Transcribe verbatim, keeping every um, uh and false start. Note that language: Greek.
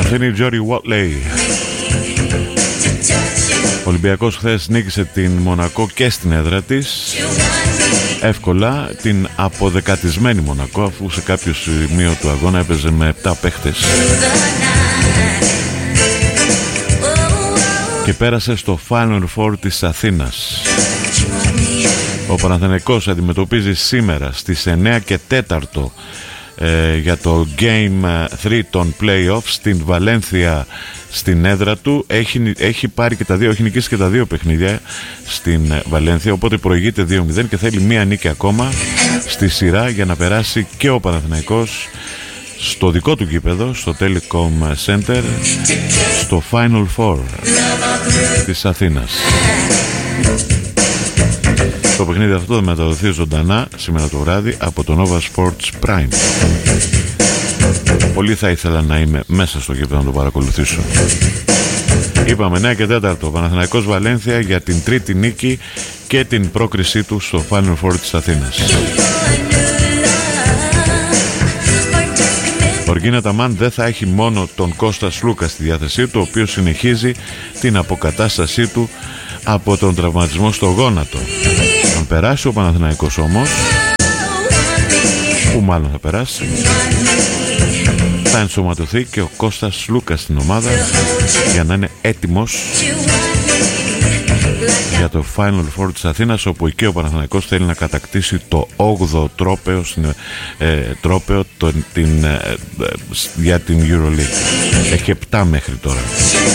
Αυτό είναι η Τζόρι Watley. Ο Ολυμπιακός χθες νίκησε την Μονακό και στην έδρα της εύκολα, την αποδεκατισμένη Μονακό, αφού σε κάποιο σημείο του αγώνα έπαιζε με επτά παίχτες και πέρασε στο Final Four της Αθήνας. Ο Παναθηναϊκός αντιμετωπίζει σήμερα στις εννιά και τέταρτο ε, για το Game τρία των Playoffs στην Βαλένθια, στην έδρα του. Έχει, έχει πάρει και τα δύο, έχει νικήσει και τα δύο παιχνίδια στην Βαλένθια, οπότε προηγείται δύο μηδέν και θέλει μία νίκη ακόμα στη σειρά για να περάσει και ο Παναθηναϊκός στο δικό του γήπεδο, στο Telecom Center, στο Final Four της Αθήνας. Το παιχνίδι αυτό θα μεταδοθεί ζωντανά σήμερα το βράδυ από το Nova Sports Prime. Πολύ θα ήθελα να είμαι μέσα στο γήπεδο να το παρακολουθήσω. Είπαμε εννιά και τέταρτο Παναθηναϊκός Βαλένθια για την τρίτη νίκη και την πρόκρισή του στο Final Four της Αθήνας. Ο Οργίνα Ταμάν δεν θα έχει μόνο τον Κώστα Σλούκα στη διάθεσή του, ο οποίος συνεχίζει την αποκατάστασή του από τον τραυματισμό στο γόνατο. Αν περάσει ο Παναθηναϊκός όμως, που μάλλον θα περάσει, θα ενσωματωθεί και ο Κώστας Σλούκας στην ομάδα για να είναι έτοιμος για το Final Four της Αθήνας, όπου εκεί ο Παναθηναϊκός θέλει να κατακτήσει το όγδοο τρόπαιο, ε, τρόπαιο το, την, ε, για την EuroLeague. Έχει επτά μέχρι τώρα.